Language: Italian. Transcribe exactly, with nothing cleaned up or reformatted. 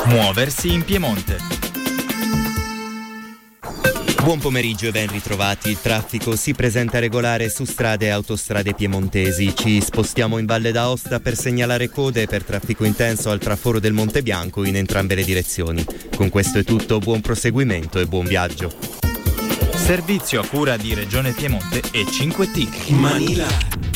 Muoversi in Piemonte. Buon pomeriggio e ben ritrovati. Il traffico si presenta regolare su strade e autostrade piemontesi. Ci spostiamo in Valle d'Aosta per segnalare code per traffico intenso al traforo del Monte Bianco in entrambe le direzioni. Con questo è tutto, buon proseguimento e buon viaggio. Servizio a cura di Regione Piemonte e cinque T. Manila.